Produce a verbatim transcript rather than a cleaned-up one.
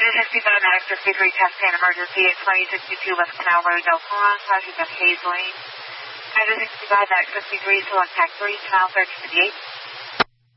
sixty-five, Max sixty-three, test and emergency at twenty sixty-two West Canal Road, Del Coron, Project of Hays Lane. Kaiser sixty-five, Max sixty-three, select tax three, Canal thirteen fifty-eight.